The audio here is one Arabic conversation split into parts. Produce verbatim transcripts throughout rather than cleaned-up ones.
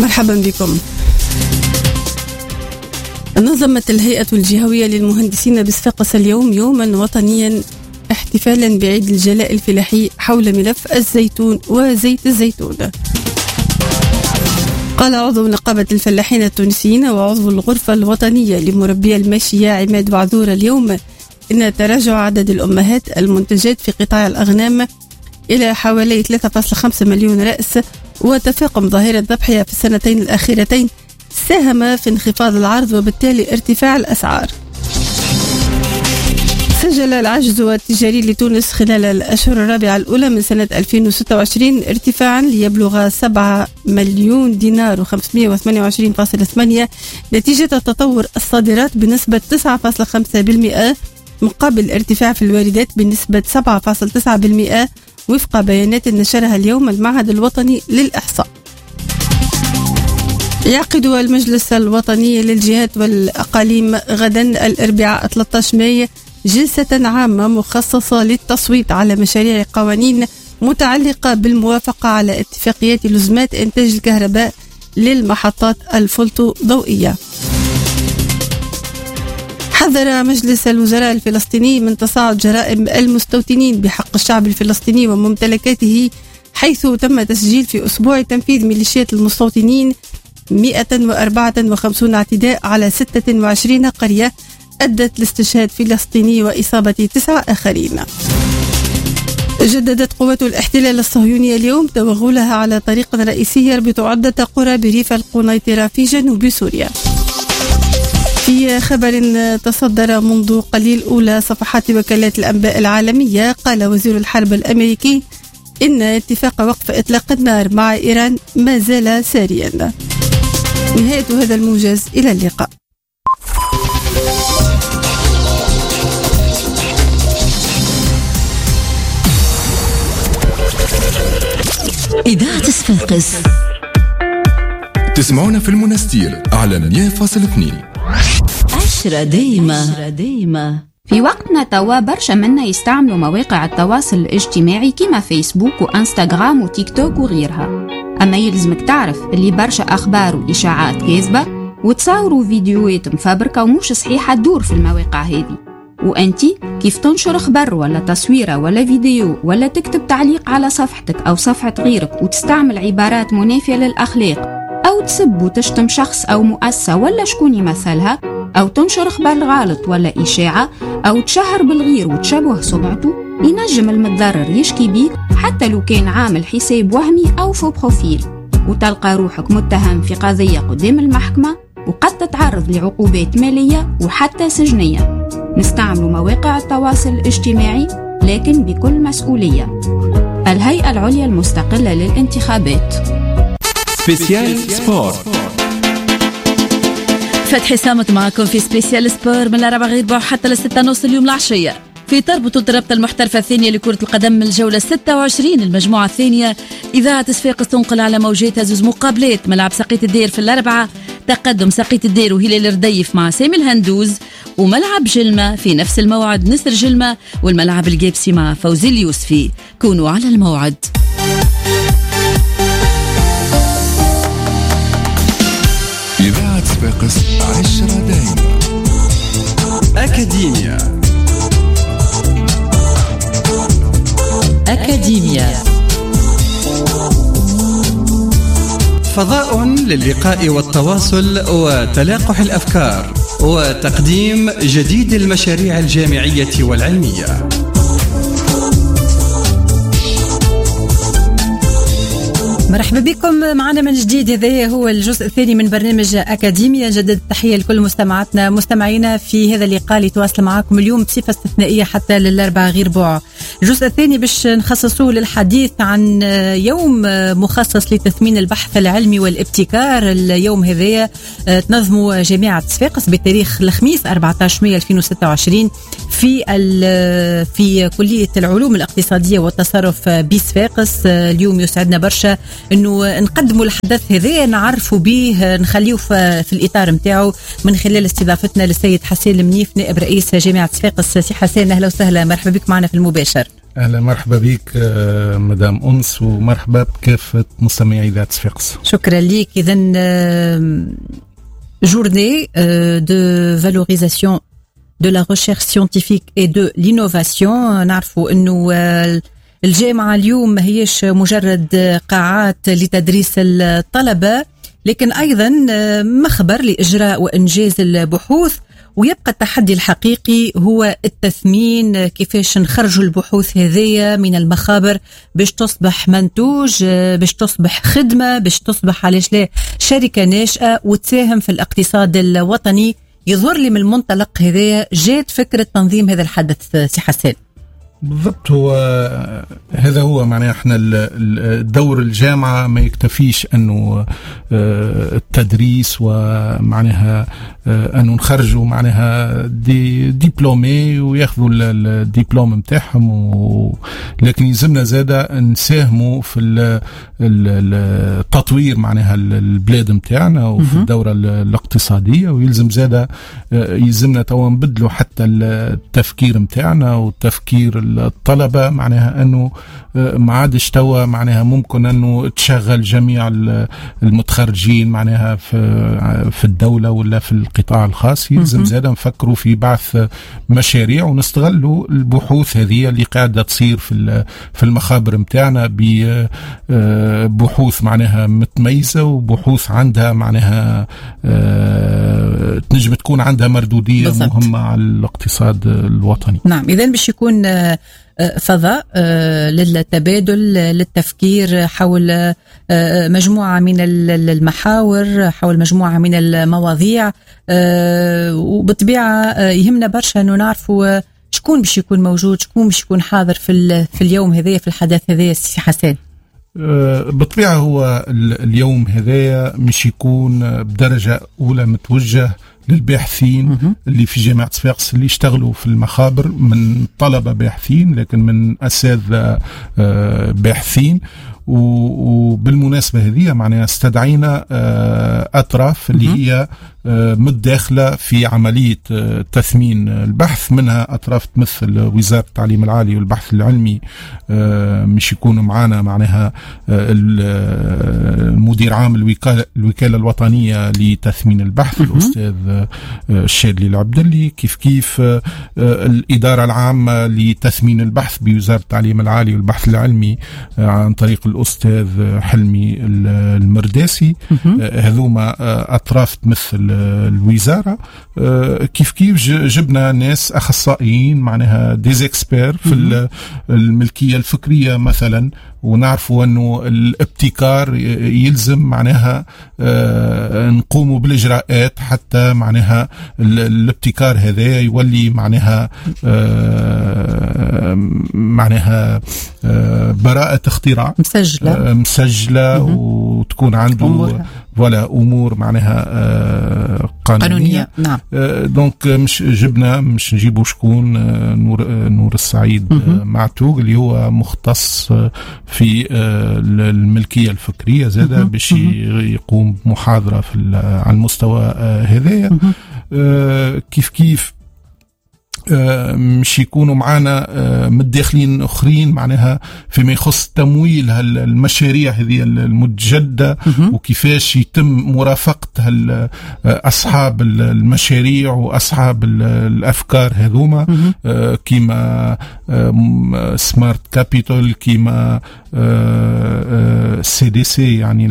مرحبا بكم. نظمت الهيئة الجهوية للمهندسين بصفاقس اليوم يوما وطنيا احتفالا بعيد الجلاء الفلاحي حول ملف الزيتون وزيت الزيتون. قال عضو نقابة الفلاحين التونسيين وعضو الغرفة الوطنية لمربي الماشية عماد بعذور اليوم إن تراجع عدد الأمهات المنتجات في قطاع الأغنام إلى حوالي ثلاثة فاصلة خمسة مليون رأس وتفاقم ظاهرة الضبحية في السنتين الأخيرتين ساهم في انخفاض العرض وبالتالي ارتفاع الأسعار. سجل العجز التجاري لتونس خلال الأشهر الرابعة الأولى من سنة ألفين وستة وعشرين ارتفاعا ليبلغ سبعة مليون دينار وخمسمائة وثمانية وعشرين فاصلة ثمانية نتيجة تطور الصادرات بنسبة تسعة فاصلة خمسة بالمئة مقابل ارتفاع في الواردات بنسبة سبعة فاصلة تسعة بالمئة وفق بيانات نشرها اليوم المعهد الوطني للإحصاء. يعقد المجلس الوطني للجهات والأقاليم غدا الأربعاء ثلاثة عشر مايو جلسة عامة مخصصة للتصويت على مشاريع قوانين متعلقة بالموافقة على اتفاقيات لزمات إنتاج الكهرباء للمحطات الفولتو ضوئية. حذر مجلس الوزراء الفلسطيني من تصاعد جرائم المستوطنين بحق الشعب الفلسطيني وممتلكاته، حيث تم تسجيل في أسبوع تنفيذ ميليشيات المستوطنين مئة وأربعة وخمسين اعتداء على ستة وعشرين قرية أدت لاستشهاد فلسطيني وإصابة تسعة آخرين. جددت قوات الاحتلال الصهيونية اليوم توغلها على طريق رئيسي يربط عدة قرى بريف القنيطرة في جنوب سوريا. في خبر تصدر منذ قليل أولى صفحات وكالات الأنباء العالمية، قال وزير الحرب الأمريكي إن اتفاق وقف إطلاق النار مع إيران ما زال ساريا. نهاية هذا الموجز، إلى اللقاء. إذاعة صفاقس تسمعونا في المنستير على مية فاصلة اثنين. عشرة دايمة دايمة. في وقتنا توا برشا منا يستعملوا مواقع التواصل الاجتماعي كما فيسبوك وانستغرام وتيك توك وغيرها، أما يلزمك تعرف اللي برشا أخبار وإشاعات كاذبة وتصوروا فيديوهات مفبركة ومش صحيحة تدور في المواقع هذه، وأنتي كيف تنشر خبر ولا تصويرة ولا فيديو ولا تكتب تعليق على صفحتك أو صفحة غيرك وتستعمل عبارات منافية للأخلاق أو تسب وتشتم شخص أو مؤسسة ولا شكون يمثلها، أو تنشر خبر غلط ولا إشاعة أو تشهر بالغير وتشبه سمعته، ينجم المتضرر يشكي بيك حتى لو كان عامل حساب وهمي أو فو بروفيل، وتلقى روحك متهم في قضية قدام المحكمة وقد تتعرض لعقوبات مالية وحتى سجنية. نستعمل مواقع التواصل الاجتماعي لكن بكل مسؤولية. الهيئة العليا المستقلة للانتخابات. سبيسيال سبور. فتحي سامت معكم في سبيسيال سبور من الأربعة غير ربع حتى لستة نص اليوم العشية في تربط الرابطة المحترفة الثانية لكرة القدم من الجولة ستة وعشرين المجموعة الثانية. إذاعة صفاقس تنقل على موجاتها زوز مقابلات. ملعب سقية الدير في الأربعة تقدم سقية الدير وهلال الرديف مع سامي الهندوز، وملعب جلمة في نفس الموعد نسر جلمة والملعب الجابسي مع فوزي اليوسفي. كونوا على الموعد. إذاعة صفاقس عشرة دايمة. أكاديميا أكاديميا فضاء للقاء والتواصل وتلاقح الأفكار وتقديم جديد المشاريع الجامعية والعلمية. مرحبا بكم معنا من جديد. هذا هو الجزء الثاني من برنامج أكاديميا. جدد التحية لكل مستمعاتنا مستمعينا في هذا اللقاء اللي تواصل معكم اليوم بصفة استثنائية حتى للأربعة غير ربع. الجزء الثاني باش نخصصوه للحديث عن يوم مخصص لتثمين البحث العلمي والابتكار. اليوم هذا تنظموا جامعة صفاقس بتاريخ الخميس أربعة عشر مايو ألفين وستة وعشرين في في كلية العلوم الاقتصادية والتصرف بصفاقس. اليوم يسعدنا برشا انه نقدموا الحدث هذا، نعرفوا به، نخليه في الاطار نتاعو من خلال استضافتنا للسيد حسين المنيف نائب رئيس جامعه صفاقس. سي حسين اهلا وسهلا، مرحبا بك معنا في المباشر. أهلا مرحبا بك مدام أنس، ومرحبا بكافة مستمعي إذاعة صفاقس. شكرا لك. إذن journée de valorisation de la recherche scientifique et de l'innovation. نعرفوا أنه الجامعة اليوم ما هيش مجرد قاعات لتدريس الطلبة، لكن أيضا مخبر لإجراء وإنجاز البحوث، ويبقى التحدي الحقيقي هو التثمين، كيفاش نخرجوا البحوث هذية من المخابر باش تصبح منتوج، باش تصبح خدمة، باش تصبح علاش لا شركة ناشئة وتساهم في الاقتصاد الوطني. يظهر لي من المنطلق هذايا جات فكرة تنظيم هذا الحدث سي حسان. بالضبط، هو هذا هو معناه احنا الدور الجامعة ما يكتفيش انه التدريس ومعناها انه نخرجوا معناها دي دبلومي وياخذوا الدبلوم متاعهم، لكن يلزمنا زادا نساهموا في التطوير معناها البلاد متاعنا وفي الدورة الاقتصادية، ويلزم زادا يلزمنا توا نبدلوا حتى التفكير متاعنا والتفكير الطلبة، معناها أنه ما عادش توا معناها ممكن أنه تشغل جميع المتخرجين معناها في في الدولة ولا في القطاع الخاص. يلزم زادا نفكروا في بعث مشاريع ونستغلوا البحوث هذه اللي قاعدة تصير في في المخابر متاعنا ببحوث معناها متميزة وبحوث عندها معناها تنجم تكون عندها مردودية بالضبط. مهمة على الاقتصاد الوطني. نعم، إذن باش يكون فضاء للتبادل، للتفكير حول مجموعة من المحاور، حول مجموعة من المواضيع، وبطبيعة يهمنا برشا أنه نعرفوا شكون باش يكون موجود، شكون باش يكون حاضر في في اليوم هذايا، في الحدث هذايا سي حسان. بالطبيعة هو اليوم هذايا مش يكون بدرجة أولى متوجه للباحثين اللي في جامعة صفاقس اللي يشتغلوا في المخابر، من طلبة باحثين لكن من أساتذة باحثين. وبالمناسبة هذه معناها استدعينا أطراف اللي هي متداخلة في عملية تثمين البحث، منها أطراف تمثل وزارة التعليم العالي والبحث العلمي، مش يكونوا معنا معناها المدير عام الوكالة, الوكالة الوطنية لتثمين البحث الأستاذ الشادلي العبدلي، كيف كيف الإدارة العامة لتثمين البحث بوزارة التعليم العالي والبحث العلمي عن طريق الأستاذ حلمي المرداسي. هذوما أطراف تمثل الوزارة. كيف كيف جبنا ناس أخصائيين معناها ديزيكسبير في الملكية الفكرية مثلا، ونعرفوا أنه الابتكار يلزم معناها نقوموا بالإجراءات حتى معناها الابتكار هذا يولي معناها معناها براءة اختراع مسجلة, مسجلة وتكون عنده أمور. ولا أمور معناها قانونية, قانونية. نعم. دونك مش جبنا مش نجيبوا شكون نور, نور السعيد معتوق اللي هو مختص في الملكية الفكرية زادة باش يقوم بمحاضرة في على المستوى هذايا. كيف كيف مش يكونوا معنا متداخلين اخرين معناها فيما يخص تمويل المشاريع هذه المتجدة وكيفاش يتم مرافقة اصحاب المشاريع واصحاب الافكار هذوما، كيما سمارت كابيتال، كيما سي دي سي يعني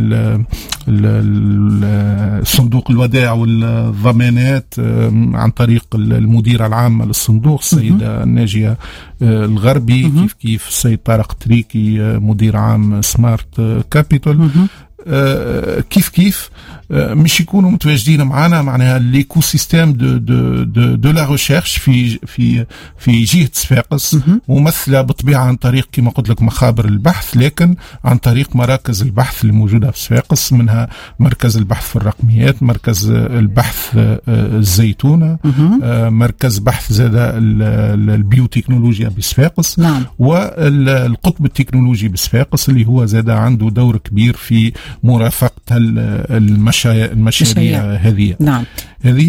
صندوق الودائع والضمانات عن طريق المديرة العامة للصندوق السيدة ناجية الغربي، كيف كيف السيد طارق تريكي مدير عام سمارت كابيتال. كيف كيف مش يكونوا متواجدين معنا معناها ليكو سيستيم دو دو دو دو لا ريشيرش في في في جهة صفاقس، ممثلة بطبيعة عن طريق كما قلت لك مخابر البحث، لكن عن طريق مراكز البحث اللي موجودة في صفاقس، منها مركز البحث في الرقميات، مركز البحث الزيتونة، مركز بحث زادة البيوتكنولوجيا بصفاقس، نعم. والقطب التكنولوجي بصفاقس اللي هو زادة عنده دور كبير في مرافقة المشاريع المشاريع هذه. نعم. هذه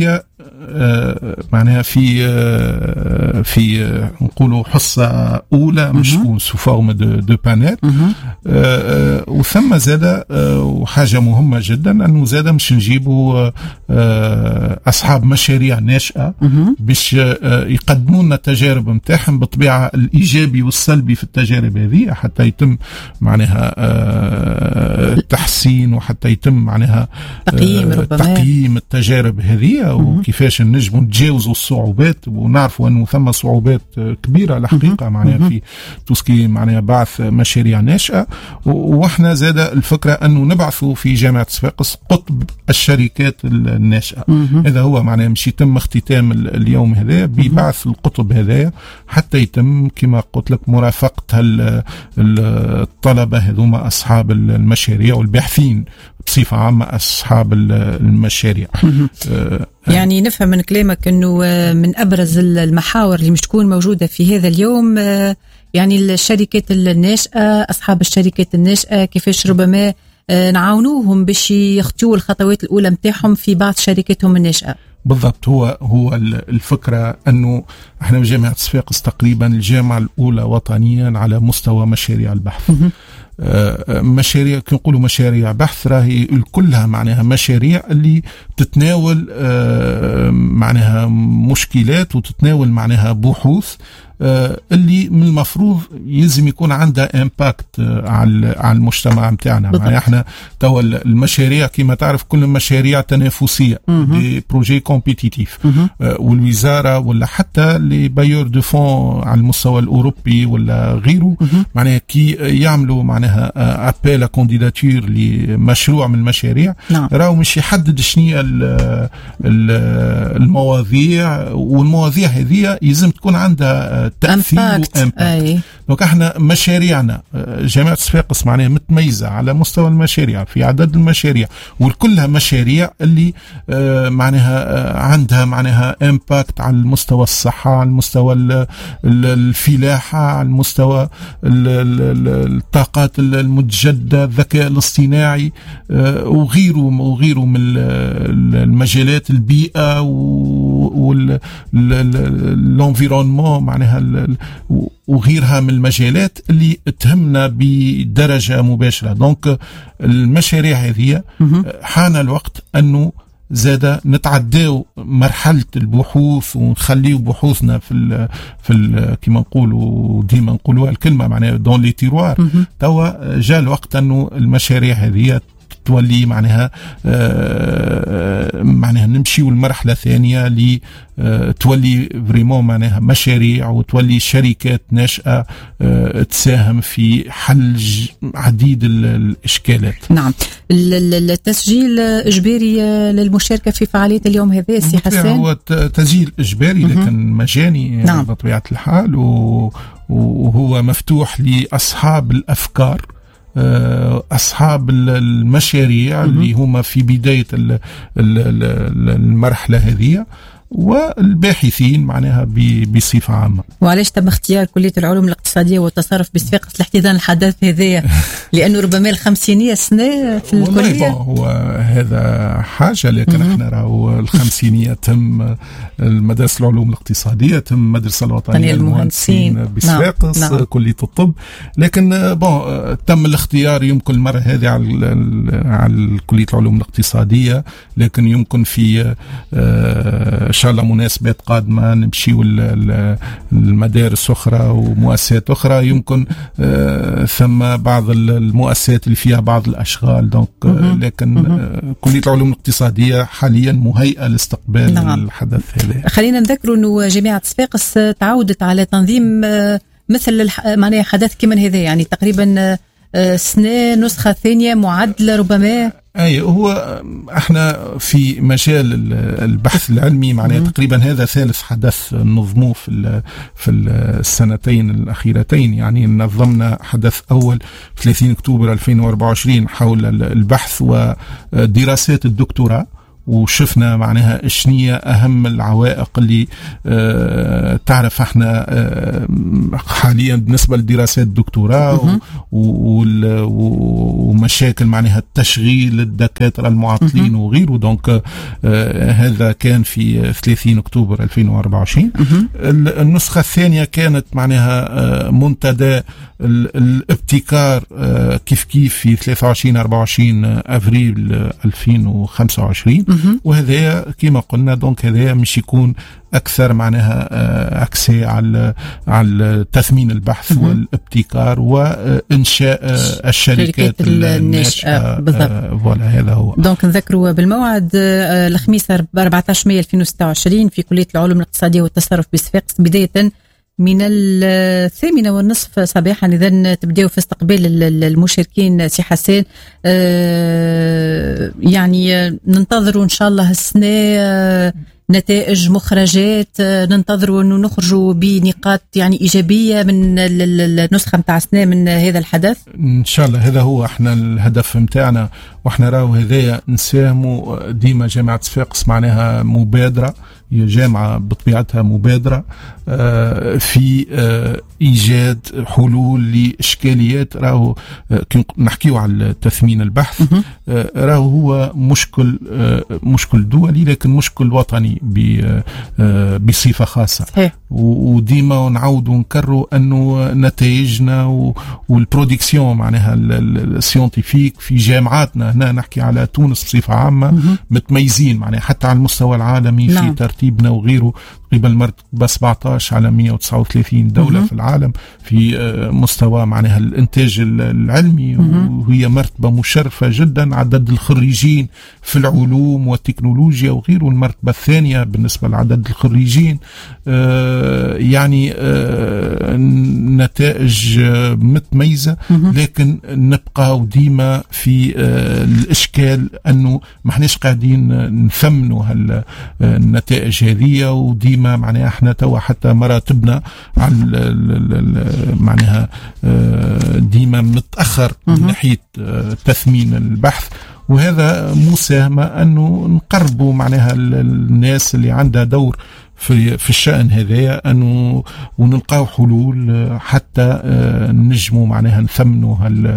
معناها في في نقولوا حصة أولى مش سو فورم دو دو بانيل. وثم زاد وحاجة مهمة جدا أنه زاد مش نجيبوا أصحاب مشاريع ناشئة باش يقدموا لنا التجارب متاعهم بالطبيعة الإيجابي والسلبي في التجارب هذه حتى يتم معناها التحسين وحتى يتم معناها تقييم ربما تقييم التجارب هذه وكيفاش نجموا نتجاوزوا الصعوبات. ونعرفوا أنه ثم صعوبات كبيرة الحقيقة معناها في توسكي معناها بعث مشاريع ناشئة. واحنا زاد الفكرة أنه نبعثوا في جامعة صفاقس قطب الشركات الناشئة. هذا هو معناها مش يتم اختتام اليوم هذا ببعث القطب هذايا حتى يتم كما قلت لك مرافقة الطلبة هذوما أصحاب المشاريع والباحثين بصفة عامة أصحاب المشاريع. يعني نفهم من كلامك أنه من أبرز المحاور اللي مش تكون موجودة في هذا اليوم يعني الشركات الناشئة، أصحاب الشركات الناشئة كيفاش ربما نعاونوهم باش يخطوا الخطوات الأولى متاعهم في بعض شركاتهم الناشئة. بالضبط. هو هو الفكرة أنه احنا بجامعة صفاقس تقريبا الجامعة الأولى وطنيا على مستوى مشاريع البحث. مشاريع كي نقولوا مشاريع بحث راهي كلها معناها مشاريع اللي تتناول معناها مشكلات وتتناول معناها بحوث اللي من المفروض يلزم يكون عندها امباكت على على المجتمع متاعنا. يعني احنا توا المشاريع كما تعرف كل مشاريع تنافسيه دي بروجي كومبيتيتيف، والوزاره ولا حتى لي بايور دو فون على المستوى الاوروبي ولا غيره معناها كي يعملوا معناها ابيل كانديداتور لمشروع من المشاريع نعم. راهو مش يحدد شنو المواضيع، والمواضيع هذه لازم تكون عندها تأثير وإمباكت. دونك احنا مشاريعنا جامعة صفاقس معناها متميزة على مستوى المشاريع في عدد المشاريع، والكلها مشاريع اللي اه معناها اه عندها معناها إمباكت على المستوى الصحة، على المستوى الفلاحة، على المستوى الطاقات المتجددة، الذكاء الاصطناعي اه وغيره وغيره من المجالات، البيئة والانفيرونمون معناها وغيرها من المجالات اللي تهمنا بدرجة مباشرة. دونك المشاريع هذه حان الوقت أنه زاد نتعداو مرحلة البحوث ونخليو بحوثنا في ال في ال كما نقولوا ديما نقولوا الكلمة معناها دون لي تيروار. توا جاء الوقت أنه المشاريع هذه تولي معناها آه معناها نمشيو المرحلة الثانية ل آه تولي فريمون معناها مشاريع وتولي شركات ناشئة آه تساهم في حل عديد الإشكالات. نعم. التسجيل إجباري للمشاركة في فعالية اليوم هذا سي حسن؟ هو تسجيل إجباري لكن مجاني نعم. بطبيعة الحال، وهو مفتوح لأصحاب الأفكار، أصحاب المشاريع اللي هم في بداية المرحلة هذه، والباحثين معناها بصفة عامة. وعلاش تم اختيار كلية العلوم الاقتصادية والتصرف بصفاقس لاحتضان الحدث هذايا؟ لأنه ربما الخمسينية سنة في الكلية. هو هذا حاجة، لكن احنا راهو الخمسينية تم المدرسة العلوم الاقتصادية، تم المدرسة الوطنية للمهندسين بصفاقس نعم. نعم. كلية الطب، لكن بون تم الاختيار يمكن المرة هذه على على كلية العلوم الاقتصادية، لكن يمكن في إن شاء الله مناسبات قادمة نمشيو المدارس أخرى ومؤسسات أخرى، يمكن آه ثم بعض المؤسسات اللي فيها بعض الأشغال. دونك آه لكن آه كلية العلوم الاقتصادية حاليا مهيئة لاستقبال نعم. الحدث هذا. خلينا نذكروا أنه جامعة صفاقس تعودت على تنظيم آه مثل معناه حدث كمان هذا، يعني تقريبا آه سنة نسخة ثانية معدلة ربما. أي هو احنا في مجال البحث العلمي معناه تقريبا هذا ثالث حدث نظموه في في السنتين الأخيرتين. يعني نظمنا حدث أول في ثلاثين أكتوبر ألفين وأربعة وعشرين حول البحث ودراسات الدكتوراه، وشفنا معناها شنية أهم العوائق اللي آه تعرف احنا آه حاليا بالنسبة لدراسات الدكتوراه ومشاكل معناها التشغيل الدكاترة المعطلين وغيره. دونك آه هذا كان في ثلاثين أكتوبر ألفين وأربعة وعشرين. النسخة الثانية كانت معناها آه منتدى الابتكار آه كيف كيف في ثلاثة وعشرين أربعة وعشرين أفريل ألفين وخمسة وعشرين. وهذا كما قلنا دونك هذا مش يكون أكثر معناها أكسي على على تثمين البحث والابتكار وإنشاء الشركات الناشئة بالضبط. فوالا هذا هو. دونك نذكروا بالموعد الخميس أربعة عشر مايو ألفين وستة وعشرين في كلية العلوم الاقتصادية والتصرف بصفاقس بداية من الثامنة والنصف صباحا. إذن تبدأوا في استقبال المشاركين. سي حسين آه يعني ننتظروا إن شاء الله السنة آه نتائج مخرجات، آه ننتظروا أنه نخرجوا بنقاط يعني إيجابية من النسخة متاع السنة من هذا الحدث إن شاء الله. هذا هو احنا الهدف متاعنا، واحنا راهو هذايا نساهموا ديما. جامعة صفاقس معناها مبادرة، هي جامعة بطبيعتها مبادرة في إيجاد حلول لإشكاليات. راهو نحكيو على تثمين البحث، راهو هو مشكل مشكل دولي لكن مشكل وطني بصفة خاصة. وديما نعود ونكرروا أنه نتائجنا والبرودكسيون معناها السيونتيفيك في جامعاتنا هنا، نحكي على تونس بصفة عامة، متميزين معناها حتى على المستوى العالمي في نعم. ترتيبنا وغيره قبل مرتبة سبعطاش على مية وتسعة وثلاثين دولة مم. في العالم في مستوى معناها الانتاج العلمي، مم. وهي مرتبة مشرفة جدا. عدد الخريجين في العلوم والتكنولوجيا وغيره المرتبة الثانية بالنسبة لعدد الخريجين. آه يعني آه نتائج متميزة، مم. لكن نبقى ديما في آه الإشكال أنه ما احناش قاعدين نثمنوا النتائج هذه، وديما معناها احنا توا حتى مراتبنا على معناها ديما متأخر من ناحية تثمين البحث. وهذا مساهمة أنه نقربوا معناها الناس اللي عندها دور في في الشأن هذا، أنه ونلقاو حلول حتى نجموا معناها نثمنوا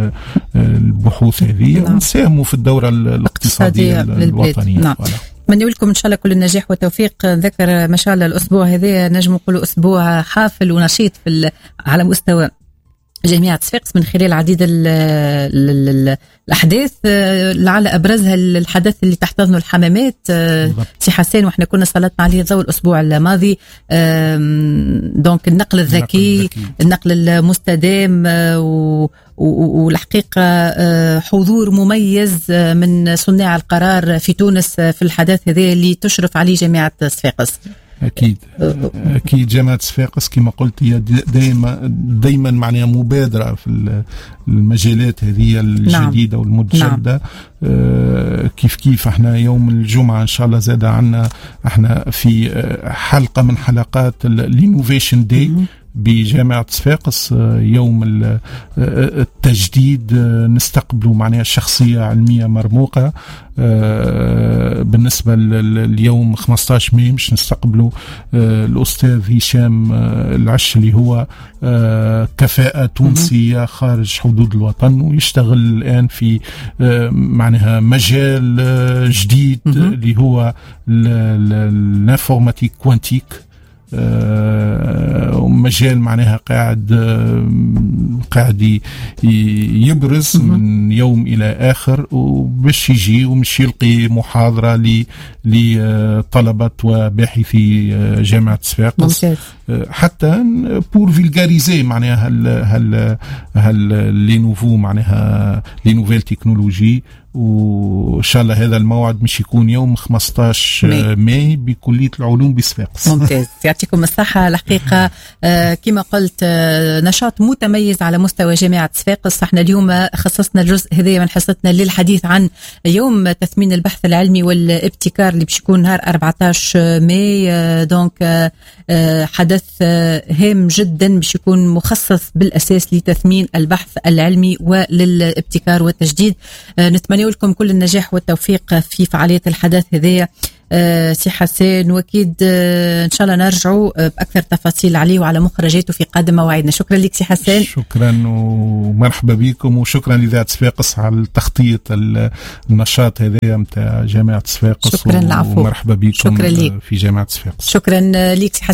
البحوث هذه ونساهموا في الدورة الاقتصادية الوطنية. نعم. نتمنى لكم ان شاء الله كل النجاح والتوفيق. ذكر ما شاء الله الاسبوع هذا نجم نقولوا اسبوع حافل ونشيط في على مستوى جامعة صفاقس من خلال عديد ال ال ال الأحداث، لعل أبرزها الحدث اللي تحتضنه الحمامات. سي حسين واحنا كنا سلطنا عليه الضوء الأسبوع الماضي. دونك النقل الذكي، النقل المستدام، والحقيقة حضور مميز من صناع القرار في تونس في الحدث هذا اللي تشرف عليه جامعة صفاقس. أكيد أكيد جامعة صفاقس كما قلت هي دائما دائما معناها مبادرة في المجالات هذه الجديدة نعم. والمتجددة. نعم. آه كيف كيف احنا يوم الجمعة إن شاء الله زاد عنا احنا في حلقة من حلقات الانوفيشن داي بجامعة صفاقس، يوم التجديد. نستقبلوا معناها شخصية علمية مرموقة. بالنسبة لليوم خمسة عشر مايو مش نستقبلوا الأستاذ هشام العش اللي هو كفاءة تونسية خارج حدود الوطن، ويشتغل الآن في معناها مجال جديد اللي هو الانفورماتيك كوانتيك. آه مجال معناها قاعد آه قاعد يبرز من يوم إلى آخر، وباش يجي ومش يلقي محاضرة لطلبة وباحثي جامعة صفاقس، آه حتى بور فيلغاريزي معناها هال هال هال لي نوفو معناها لي نوفيل تكنولوجي. وإن شاء الله هذا الموعد مش يكون يوم خمسة عشر ماي بكلية العلوم بصفاقس. ممتاز، يعطيكم الصحة. الحقيقة آه كما قلت آه نشاط متميز على مستوى جامعة صفاقس. احنا اليوم خصصنا الجزء هذا من حصتنا للحديث عن يوم تثمين البحث العلمي والابتكار اللي باش يكون نهار أربعة عشر ماي. آه دونك آه آه حدث آه هام جدا باش يكون مخصص بالأساس لتثمين البحث العلمي وللابتكار والتجديد. آه نتمنى نتمنى لكم كل النجاح والتوفيق في فعالية الحدث هذايا أه سي حسان، واكيد أه ان شاء الله نرجعوا باكثر تفاصيل عليه وعلى مخرجاته في قادم مواعيدنا. شكرا لك سي حسان. شكرا ومرحبا بكم، وشكرا لإذاعة صفاقس على التخطيط النشاط هذايا متاع جامعة صفاقس. شكرا العفو. ومرحبا بكم شكرا لك في جامعة صفاقس. شكرا لك سي حسان.